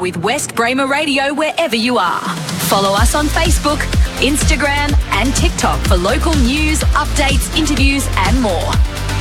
with West Bramer Radio wherever you are. Follow us on Facebook, Instagram and TikTok for local news, updates, interviews and more.